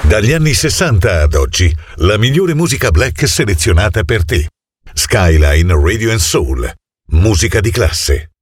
Dagli anni 60 ad oggi, la migliore musica black selezionata per te. Skyline Radio and Soul. Musica di classe.